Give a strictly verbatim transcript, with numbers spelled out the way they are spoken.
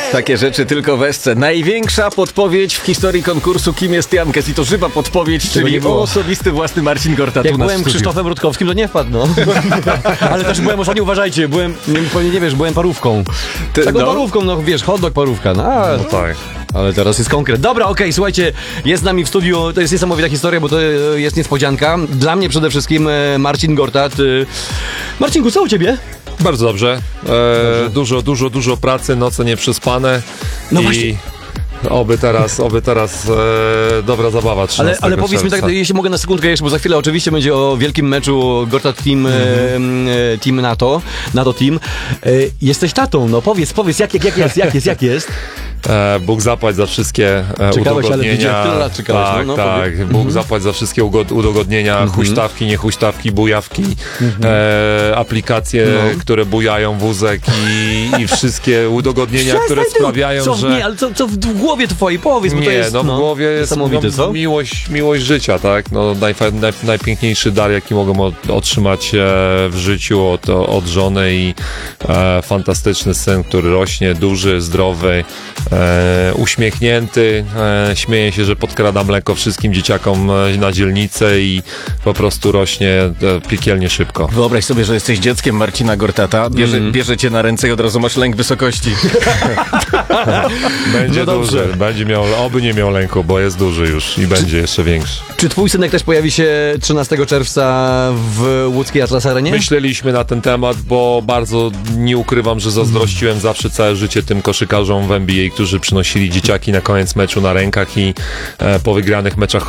Takie rzeczy tylko w Esce. Największa podpowiedź w historii konkursu Kim jest Jankes i to żywa podpowiedź, Tego nie czyli było. osobisty własny Marcin Gortat Jak u nas byłem w studiu. Krzysztofem Rutkowskim, to nie wpadł, no. Ale też byłem, może nie uważajcie, byłem, nie, pewnie nie wiesz, byłem parówką. Ty, Taką no. parówką, no wiesz, hot dog parówka, no. A, No tak. ale teraz jest konkret. Dobra, okej, słuchajcie, jest z nami w studiu, to jest niesamowita historia, bo to e, jest niespodzianka. Dla mnie przede wszystkim e, Marcin Gortat. E, Marcinku, co u ciebie? Bardzo dobrze. E, dużo, dużo, dużo pracy, noce nieprzespane. No i właśnie. Oby teraz, oby teraz e, dobra zabawa trzynastego Ale, ale powiedz mi tak, czerwca. jeśli mogę na sekundkę jeszcze, bo za chwilę oczywiście będzie o wielkim meczu Gortat Team, mm-hmm. e, team NATO, NATO Team. E, jesteś tatą, no powiedz, powiedz, jak, jak, jak jest, jak jest, jak jest? E, Bóg zapłać za wszystkie e, Czekałeś, ale udogodnienia. widziałem, tyle lat czekałeś, Tak, no, no, tak. powiedz. Bóg zapłać za wszystkie ugod- udogodnienia, huśtawki, niehuśtawki, bujawki, e, aplikacje, No. które bujają wózek i, i wszystkie udogodnienia, które Przestań ty- sprawiają, co, że... Nie, ale co, co w głowie twojej, powiedz, bo to Nie, jest no w głowie jest niesamowite, no, co? miłość, miłość życia, tak? No, najfa- naj, najpiękniejszy dar, jaki mogą od, otrzymać e, w życiu od, od żony i e, fantastyczny syn, który rośnie, duży, zdrowy, e, uśmiechnięty, e, śmieje się, że podkrada mleko wszystkim dzieciakom e, na dzielnicę i po prostu rośnie e, piekielnie szybko. Wyobraź sobie, że jesteś dzieckiem Marcina Gortata, bierze, Mm. bierze cię na ręce i od razu masz lęk wysokości. Będzie No dobrze. duży, będzie miał, oby nie miał lęku, bo jest duży już i będzie jeszcze większy. Czy twój synek też pojawi się trzynastego czerwca w łódzkiej Atlas Arenie? Myśleliśmy na ten temat, bo bardzo nie ukrywam, że zazdrościłem zawsze całe życie tym koszykarzom w N B A, którzy przynosili dzieciaki na koniec meczu na rękach i e, po wygranych meczach